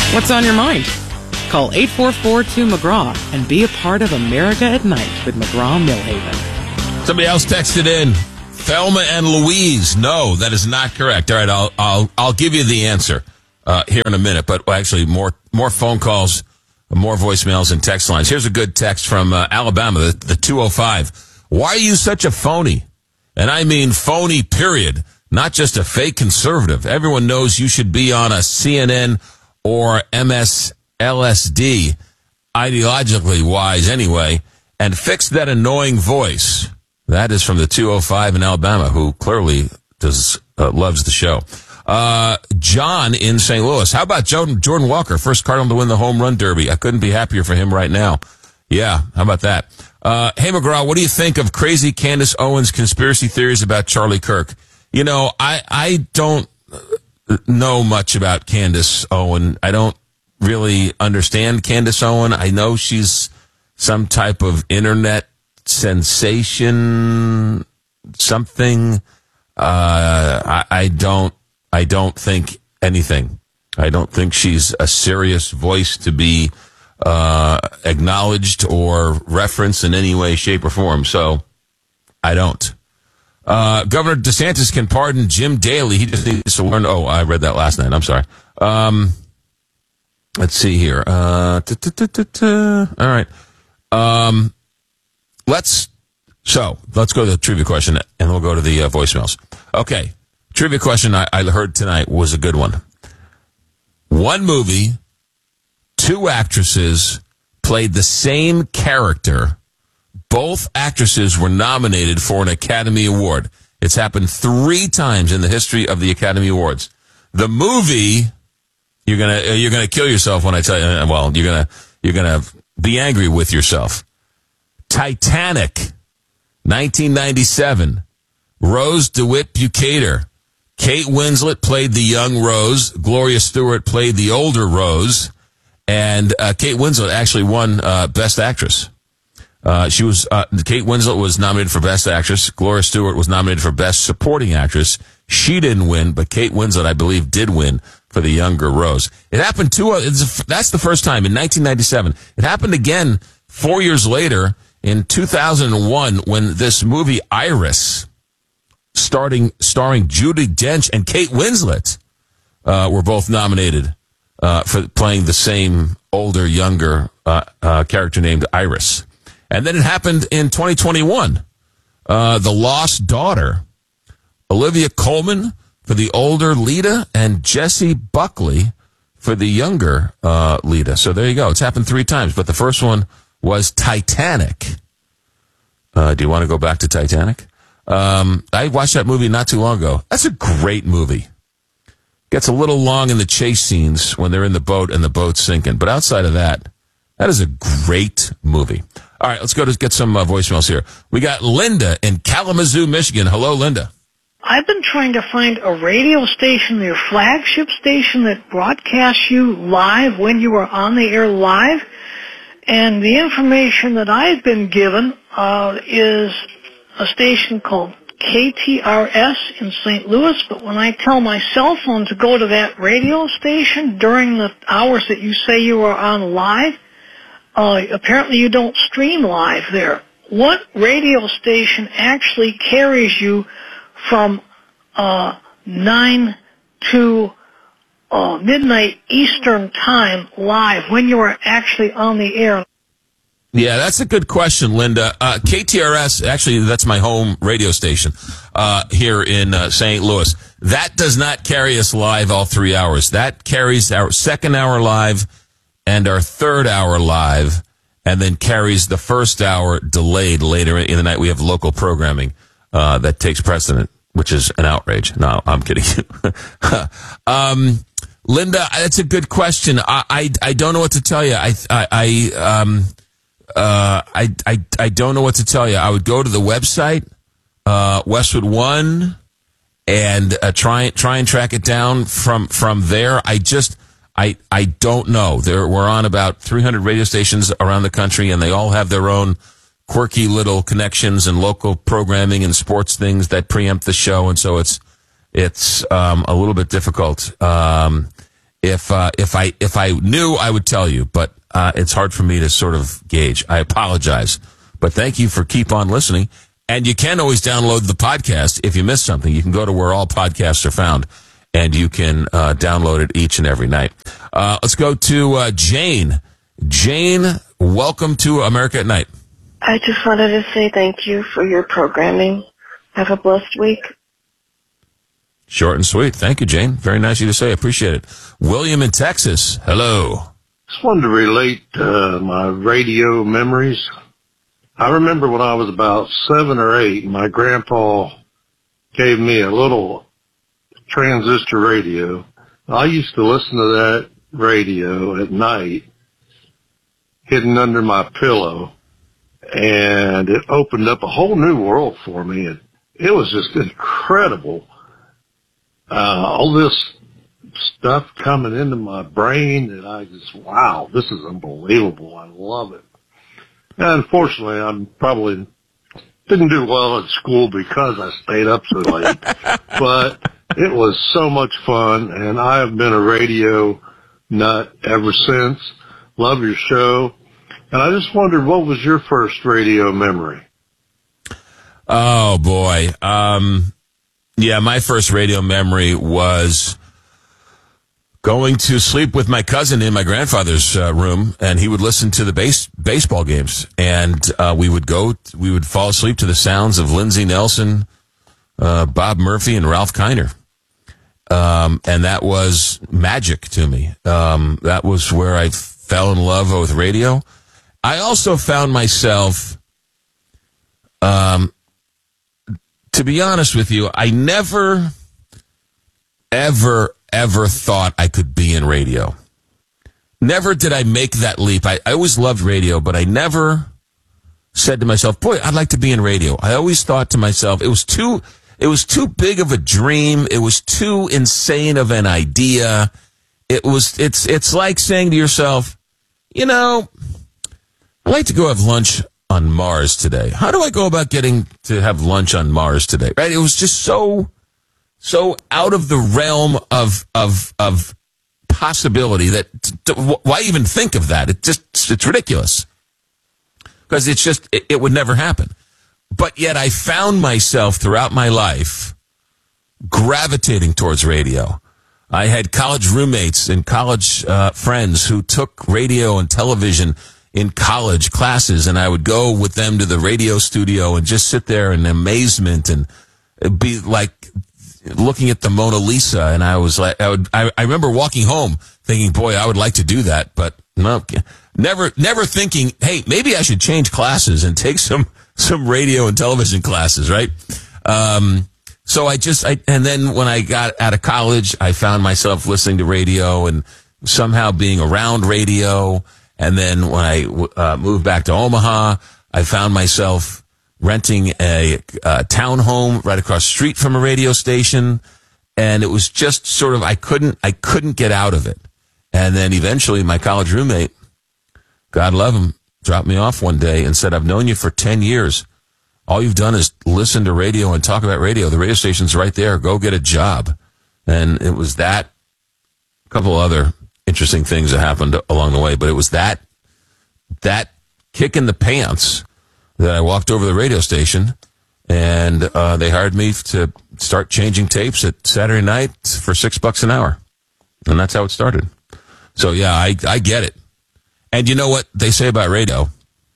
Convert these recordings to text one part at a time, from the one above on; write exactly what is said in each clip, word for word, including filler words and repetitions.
What's on your mind? Call eight four four two McGraw and be a part of America at Night with McGraw-Millhaven. Somebody else texted in, Thelma and Louise. No, that is not correct. All right, I'll I'll I'll give you the answer uh, here in a minute. But actually, more more phone calls, more voicemails, and text lines. Here's a good text from uh, Alabama, the, the two oh five. Why are you such a phony? And I mean phony, period. Not just a fake conservative. Everyone knows you should be on a C N N or M S L S D, ideologically wise anyway, and fix that annoying voice. That is from the two oh five in Alabama, who clearly does uh, loves the show. Uh, John in Saint Louis. How about Jordan, Jordan Walker, first Cardinal to win the home run derby? I couldn't be happier for him right now. Yeah, how about that? Uh, hey, McGraw, what do you think of crazy Candace Owens' conspiracy theories about Charlie Kirk? You know, I, I don't know much about Candace Owen. I don't really understand Candace Owen. I know she's some type of internet sensation, something. Uh, I, I don't, I don't think anything. I don't think she's a serious voice to be uh, acknowledged or referenced in any way, shape, or form. So I don't. Uh, Governor DeSantis can pardon Jim Daly. He just needs to learn. Oh, I read that last night. I'm sorry. Um, let's see here. Uh, all right. Um, let's, so let's go to the trivia question and we'll go to the uh, voicemails. Okay. Trivia question I, I heard tonight was a good one. One movie, two actresses played the same character. Both actresses were nominated for an Academy Award. It's happened three times in the history of the Academy Awards. The movie, you're gonna you're gonna kill yourself when I tell you. Well, you're gonna you're gonna be angry with yourself. Titanic, nineteen ninety-seven. Rose DeWitt Bukater. Kate Winslet played the young Rose. Gloria Stewart played the older Rose. And uh, Kate Winslet actually won uh, Best Actress. Uh, she was, uh, Kate Winslet was nominated for Best Actress. Gloria Stewart was nominated for Best Supporting Actress. She didn't win, but Kate Winslet, I believe, did win for the younger Rose. It happened two, uh, it's, that's the first time in nineteen ninety-seven. It happened again four years later in two thousand one when this movie Iris, starting, starring Judi Dench and Kate Winslet, uh, were both nominated, uh, for playing the same older, younger, uh, uh, character named Iris. And then it happened in twenty twenty-one. Uh, The Lost Daughter. Olivia Colman for the older Lita and Jessie Buckley for the younger uh, Lita. So there you go. It's happened three times. But the first one was Titanic. Uh, do you want to go back to Titanic? Um, I watched that movie not too long ago. That's a great movie. Gets a little long in the chase scenes when they're in the boat and the boat's sinking. But outside of that, that is a great movie. All right, let's go to get some uh, voicemails here. We got Linda in Kalamazoo, Michigan. Hello, Linda. I've been trying to find a radio station, your flagship station, that broadcasts you live when you are on the air live. And the information that I've been given uh, is a station called K T R S in Saint Louis. But when I tell my cell phone to go to that radio station during the hours that you say you are on live, uh, apparently you don't stream live there. What radio station actually carries you from uh, nine to uh, midnight Eastern time live when you are actually on the air? Yeah, that's a good question, Linda. Uh, K T R S, actually, that's my home radio station uh, here in uh, Saint Louis. That does not carry us live all three hours. That carries our second hour live and our third hour live, and then carries the first hour delayed later in the night. We have local programming uh, that takes precedent, which is an outrage. No, I'm kidding you. um, Linda, that's a good question. I, I, I don't know what to tell you. I, I, I um, uh, I, I, I don't know what to tell you. I would go to the website, uh, Westwood One, and uh, try, try and track it down from, from there. I just, I, I don't know. There, we're on about three hundred radio stations around the country, and they all have their own quirky little connections and local programming and sports things that preempt the show, and so it's it's um, a little bit difficult. Um, If uh, if I if I knew, I would tell you, but uh, it's hard for me to sort of gauge. I apologize, but thank you for keep on listening. And you can always download the podcast if you miss something. You can go to where all podcasts are found, and you can uh, download it each and every night. Uh, let's go to uh, Jane. Jane, welcome to America at Night. I just wanted to say thank you for your programming. Have a blessed week. Short and sweet. Thank you, Jane. Very nice of you to say. I appreciate it. William in Texas. Hello. Just wanted to relate uh, my radio memories. I remember when I was about seven or eight, my grandpa gave me a little transistor radio. I used to listen to that radio at night, hidden under my pillow, and it opened up a whole new world for me. It, it was just incredible. Uh, all this stuff coming into my brain that I just, wow, this is unbelievable. I love it. And unfortunately, I probably didn't do well at school because I stayed up so late. But it was so much fun, and I have been a radio nut ever since. Love your show. And I just wondered, what was your first radio memory? Oh, boy. Um, yeah, my first radio memory was going to sleep with my cousin in my grandfather's uh, room, and he would listen to the base, baseball games. And uh, we would go, we would fall asleep to the sounds of Lindsey Nelson, uh, Bob Murphy, and Ralph Kiner. Um, and that was magic to me. Um, that was where I fell in love with radio. I also found myself, um, to be honest with you, I never, ever, ever thought I could be in radio. Never did I make that leap. I, I always loved radio, but I never said to myself, boy, I'd like to be in radio. I always thought to myself, it was too, it was too big of a dream. It was too insane of an idea. It was, it's, it's like saying to yourself, you know, I'd like to go have lunch on Mars today. How do I go about getting to have lunch on Mars today? Right? It was just so, so out of the realm of, of, of possibility that, why even think of that? It just, it's ridiculous. Because it's just, it, it would never happen. But yet I found myself throughout my life gravitating towards radio. I had college roommates and college uh, friends who took radio and television in college classes, and I would go with them to the radio studio and just sit there in amazement and be like looking at the Mona Lisa. And I was like, I would, I, I remember walking home thinking, boy, I would like to do that, but no, never, never thinking, hey, maybe I should change classes and take some, some radio and television classes, right? Um, so I just, I, and then when I got out of college, I found myself listening to radio and somehow being around radio. And then when I uh, moved back to Omaha, I found myself renting a, a townhome right across the street from a radio station. And it was just sort of, I couldn't, I couldn't get out of it. And then eventually my college roommate, God love him, dropped me off one day and said, I've known you for ten years. All you've done is listen to radio and talk about radio. The radio station's right there. Go get a job. And it was that, a couple other interesting things that happened along the way, but it was that, that kick in the pants that I walked over to the radio station, and uh, they hired me to start changing tapes at Saturday night for six bucks an hour. And that's how it started. So yeah, I, I get it. And you know what they say about radio?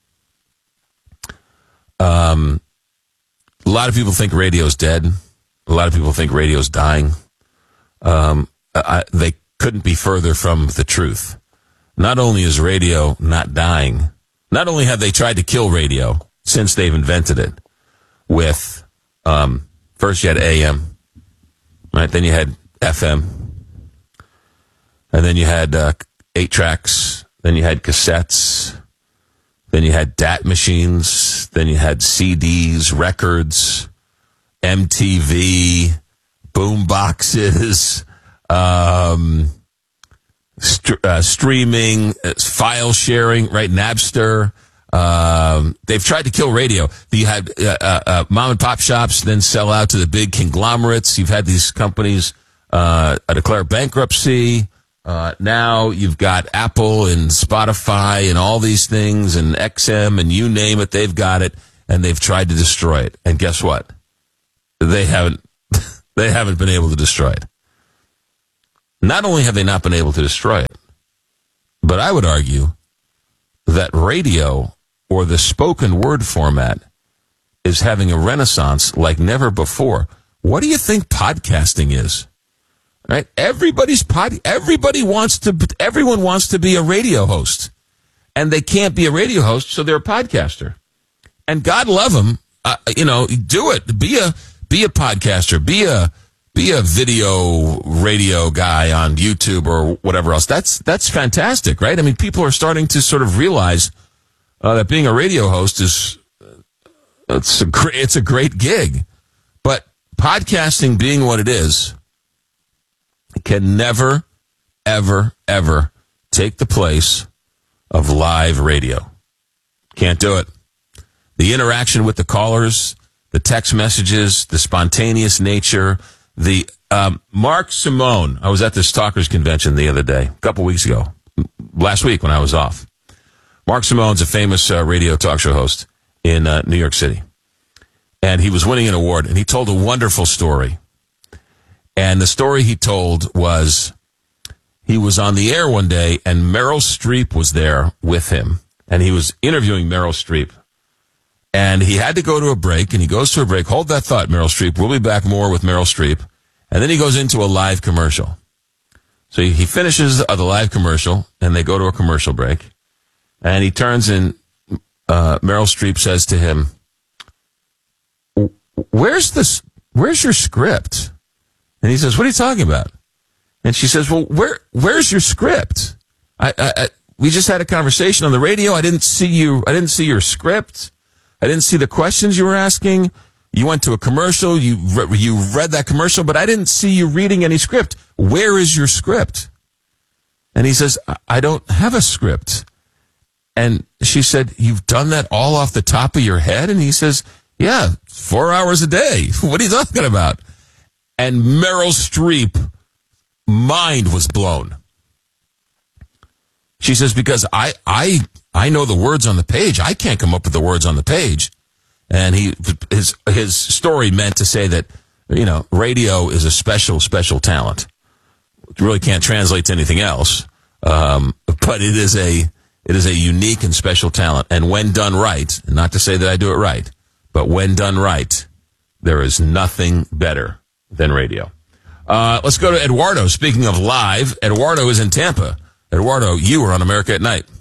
Um, a lot of people think radio's dead. A lot of people think radio's dying. Um, I, they couldn't be further from the truth. Not only is radio not dying, not only have they tried to kill radio since they've invented it with, um, first you had A M, right? Then you had F M, and then you had uh, eight tracks, then you had cassettes, then you had D A T machines, then you had C Ds, records, M T V, boom boxes, um, st- uh, streaming, uh, file sharing, right? Napster. Um, they've tried to kill radio. You had uh, uh, mom and pop shops then sell out to the big conglomerates. You've had these companies uh, declare bankruptcy. Uh, now you've got Apple and Spotify and all these things and X M and you name it, they've got it, and they've tried to destroy it. And guess what? They haven't, they haven't been able to destroy it. Not only have they not been able to destroy it, but I would argue that radio or the spoken word format is having a renaissance like never before. What do you think podcasting is? Right? Everybody's pod, everybody wants to, everyone wants to be a radio host, and they can't be a radio host, so they're a podcaster. And God love them, uh, you know, do it. Be a, be a podcaster, be a, be a video radio guy on YouTube or whatever else. That's, that's fantastic, right? I mean, people are starting to sort of realize, uh, that being a radio host is, it's a great, it's a great gig. But podcasting being what it is, can never, ever, ever take the place of live radio. Can't do it. The interaction with the callers, the text messages, the spontaneous nature, the um, Mark Simone. I was at this Talkers Convention the other day, a couple weeks ago, last week when I was off. Mark Simone's a famous uh, radio talk show host in uh, New York City. And he was winning an award, and he told a wonderful story. And the story he told was he was on the air one day, and Meryl Streep was there with him. And he was interviewing Meryl Streep. And he had to go to a break, and he goes to a break. Hold that thought, Meryl Streep. We'll be back more with Meryl Streep. And then he goes into a live commercial. So he finishes the live commercial, and they go to a commercial break. And he turns, and uh, Meryl Streep says to him, Where's this? Where's your script? And he says, what are you talking about? And she says, well, where, where's your script? I, I, I, we just had a conversation on the radio. I didn't see you. I didn't see your script. I didn't see the questions you were asking. You went to a commercial. You, re- you read that commercial, but I didn't see you reading any script. Where is your script? And he says, I, I don't have a script. And she said, you've done that all off the top of your head? And he says, yeah, four hours a day. What are you talking about? And Meryl Streep, mind was blown. She says, because I, I, I know the words on the page. I can't come up with the words on the page. And he, his, his story meant to say that, you know, radio is a special, special talent. It really can't translate to anything else. Um, but it is a, it is a unique and special talent. And when done right, and not to say that I do it right, but when done right, there is nothing better than radio. Uh, let's go to Eduardo. Speaking of live, Eduardo is in Tampa. Eduardo, you are on America at Night.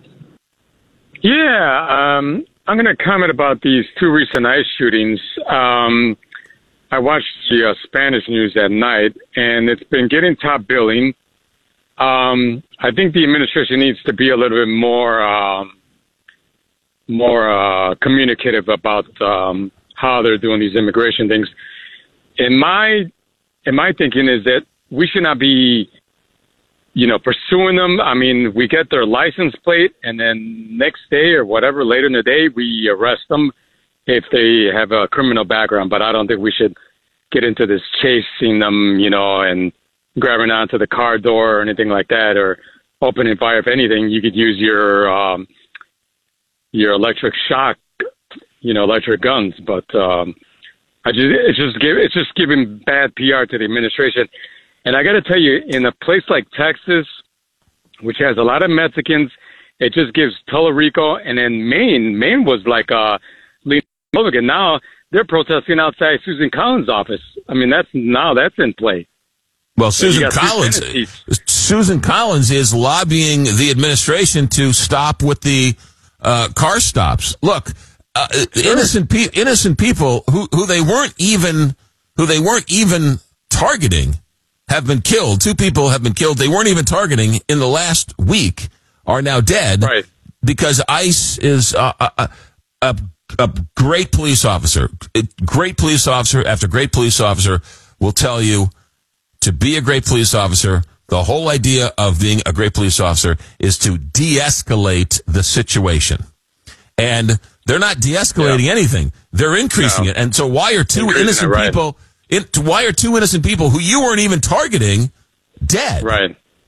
Yeah, um, I'm going to comment about these two recent ICE shootings. Um, I watched the uh, Spanish news at night, and it's been getting top billing. Um, I think the administration needs to be a little bit more um, more uh, communicative about um, how they're doing these immigration things. In my in my thinking is that we should not be, you know, pursuing them. I mean, we get their license plate, and then next day or whatever, later in the day, we arrest them if they have a criminal background. But I don't think we should get into this chasing them, you know, and grabbing onto the car door or anything like that, or opening fire. If anything, you could use your um, your electric shock, you know, electric guns. But um, I just it's just give it's just giving bad P R to the administration. And I got to tell you, in a place like Texas, which has a lot of Mexicans, it just gives Tellurico. And then Maine, Maine was like uh, Republican. Now they're protesting outside Susan Collins' office. I mean, that's now that's in play. Well, Susan Collins, Susan Collins is lobbying the administration to stop with the uh, car stops. Look, uh, sure. innocent pe- innocent people who, who they weren't even who they weren't even targeting have been killed. Two people have been killed. They weren't even targeting in the last week are now dead, right? Because ICE is uh, a, a a great police officer, a great police officer after great police officer will tell you. To be a great police officer, the whole idea of being a great police officer is to de-escalate the situation. And they're not de-escalating yeah. anything. They're increasing no. it. And so why are two increasing innocent it, right. people, in, why are two innocent people who you weren't even targeting dead? Right.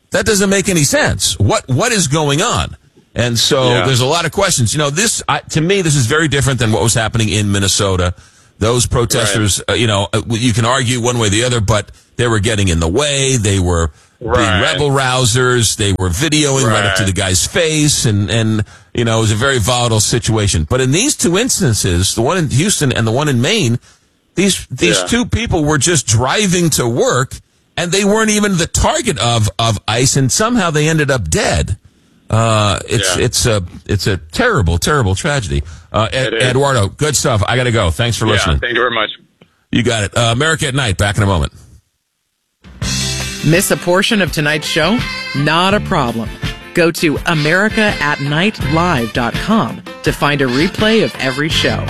that doesn't make any sense. What what is going on? And so Yeah. there's a lot of questions. You know, this I, to me, this is very different than what was happening in Minnesota. Those protesters, Right. uh, you know, uh, you can argue one way or the other, but they were getting in the way. They were being Right. rebel rousers. They were videoing right. Right. up to the guy's face, and and you know, it was a very volatile situation. But in these two instances, the one in Houston and the one in Maine, these these Yeah. two people were just driving to work, and they weren't even the target of of ICE, and somehow they ended up dead. Uh, it's Yeah. it's a it's a terrible terrible tragedy. Uh, Ed, It is. Eduardo, good stuff. I got to go. Thanks for Yeah, listening. thank you very much. You got it. Uh, America at Night. Back in a moment. Miss a portion of tonight's show? Not a problem. Go to america at night live dot com to find a replay of every show.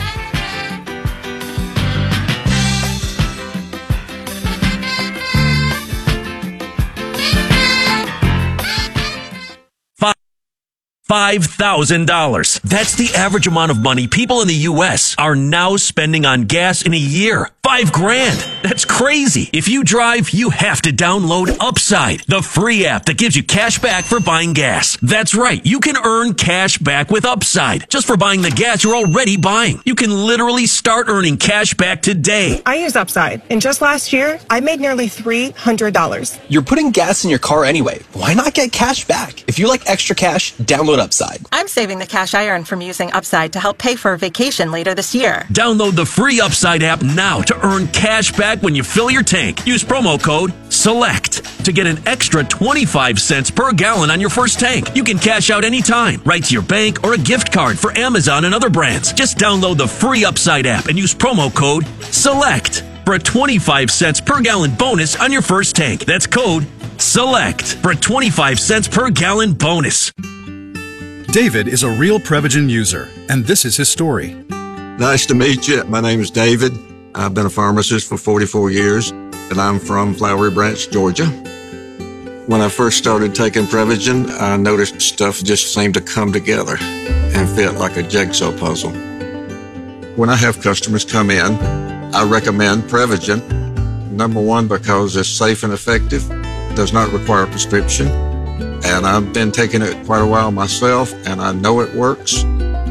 five thousand dollars. That's the average amount of money people in the U S are now spending on gas in a year. Five grand. That's crazy. If you drive, you have to download Upside, the free app that gives you cash back for buying gas. That's right. You can earn cash back with Upside just for buying the gas you're already buying. You can literally start earning cash back today. I use Upside, and just last year, I made nearly three hundred dollars. You're putting gas in your car anyway. Why not get cash back? If you like extra cash, download Upside. I'm saving the cash I earn from using Upside to help pay for a vacation later this year. Download the free Upside app now to earn cash back when you fill your tank. Use promo code SELECT to get an extra twenty-five cents per gallon on your first tank. You can cash out anytime, right to your bank or a gift card for Amazon and other brands. Just download the free Upside app and use promo code SELECT for a twenty-five cents per gallon bonus on your first tank. That's code SELECT for a twenty-five cents per gallon bonus. David is a real Prevagen user, and this is his story. Nice to meet you. My name is David. I've been a pharmacist for forty-four years, and I'm from Flowery Branch, Georgia. When I first started taking Prevagen, I noticed stuff just seemed to come together and fit like a jigsaw puzzle. When I have customers come in, I recommend Prevagen. Number one, because it's safe and effective, does not require a prescription, and I've been taking it quite a while myself, and I know it works.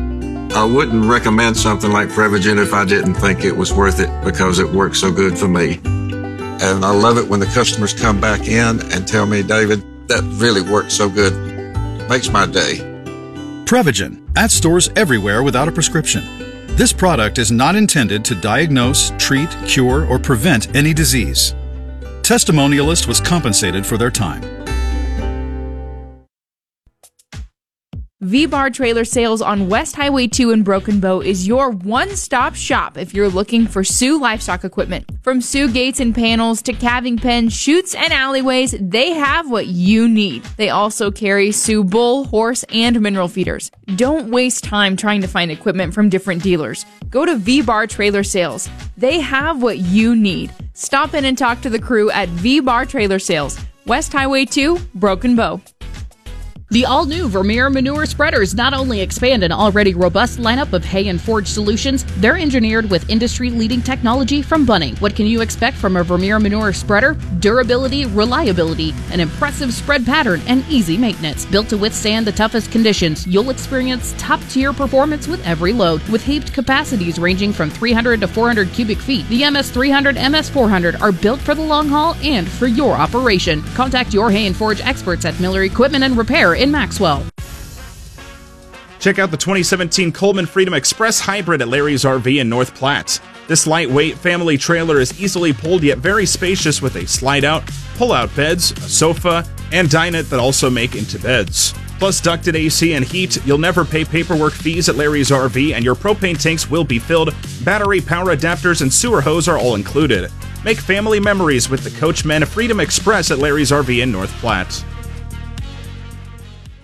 I wouldn't recommend something like Prevagen if I didn't think it was worth it because it works so good for me. And I love it when the customers come back in and tell me, David, that really works so good. Makes my day. Prevagen, at stores everywhere without a prescription. This product is not intended to diagnose, treat, cure, or prevent any disease. Testimonialist was compensated for their time. V-Bar Trailer Sales on West Highway two in Broken Bow is your one-stop shop if you're looking for Sioux livestock equipment. From Sioux gates and panels to calving pens, chutes, and alleyways, they have what you need. They also carry Sioux bull, horse, and mineral feeders. Don't waste time trying to find equipment from different dealers. Go to V-Bar Trailer Sales. They have what you need. Stop in and talk to the crew at V-Bar Trailer Sales, West Highway two, Broken Bow. The all-new Vermeer Manure Spreaders not only expand an already robust lineup of hay and forage solutions, they're engineered with industry-leading technology from Bunning. What can you expect from a Vermeer Manure Spreader? Durability, reliability, an impressive spread pattern, and easy maintenance. Built to withstand the toughest conditions, you'll experience top-tier performance with every load. With heaped capacities ranging from three hundred to four hundred cubic feet, the M S three hundred, M S four hundred are built for the long haul and for your operation. Contact your hay and forage experts at Miller Equipment and Repair in Maxwell. Check out the twenty seventeen Coleman Freedom Express Hybrid at Larry's R V in North Platte. This lightweight family trailer is easily pulled yet very spacious with a slide-out, pull-out beds, a sofa, and dinette that also make into beds. Plus ducted A C and heat, you'll never pay paperwork fees at Larry's R V, and your propane tanks will be filled. Battery, power adapters, and sewer hose are all included. Make family memories with the Coachmen Freedom Express at Larry's R V in North Platte.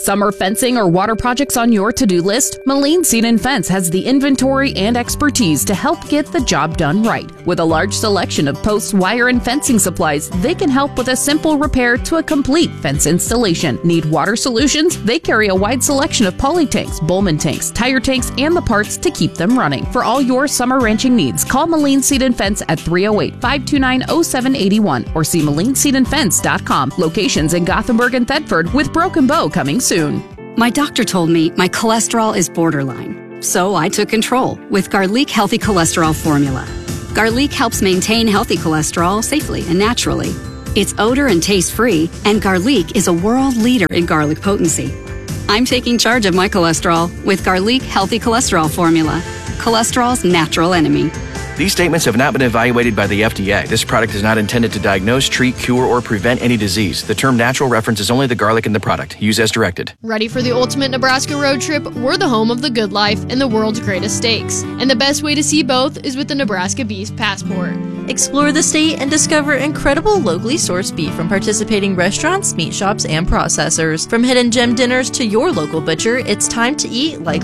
Summer fencing or water projects on your to-do list? Moline Seed and Fence has the inventory and expertise to help get the job done right. With a large selection of posts, wire, and fencing supplies, they can help with a simple repair to a complete fence installation. Need water solutions? They carry a wide selection of poly tanks, Bowman tanks, tire tanks, and the parts to keep them running. For all your summer ranching needs, call Moline Seed and Fence at three oh eight, five two nine, oh seven eight one or see moline seed and fence dot com. Locations in Gothenburg and Thetford, with Broken Bow coming soon. My doctor told me my cholesterol is borderline, so I took control with Garlic Healthy Cholesterol Formula. Garlic helps maintain healthy cholesterol safely and naturally. It's odor and taste free, and Garlic is a world leader in garlic potency. I'm taking charge of my cholesterol with Garlic Healthy Cholesterol Formula, cholesterol's natural enemy. These statements have not been evaluated by the F D A. This product is not intended to diagnose, treat, cure, or prevent any disease. The term natural references only the garlic in the product. Use as directed. Ready for the ultimate Nebraska road trip? We're the home of the good life and the world's greatest steaks. And the best way to see both is with the Nebraska Beef Passport. Explore the state and discover incredible locally sourced beef from participating restaurants, meat shops, and processors. From hidden gem dinners to your local butcher, it's time to eat like